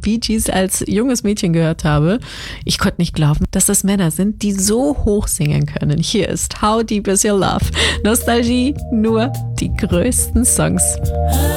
Bee Gees als junges Mädchen gehört habe. Ich konnte nicht glauben, dass das Männer sind, die so hoch singen können. Hier ist How Deep Is Your Love. Nostalgie, nur die größten Songs.